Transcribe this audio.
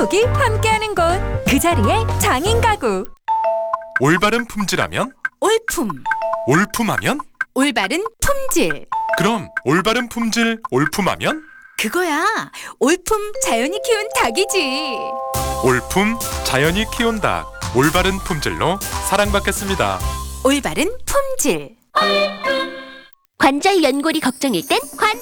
가족이 함께하는 곳, 그 자리에 장인 가구. 올바른 품질하면? 올품, 올품하면? 올바른 품질. 그럼 올바른 품질 올품하면? 그거야. 올품 자연이 키운 닭이지. 올품 자연이 키운 닭, 올바른 품질로 사랑받겠습니다. 올바른 품질. 관절 연골이 걱정일 땐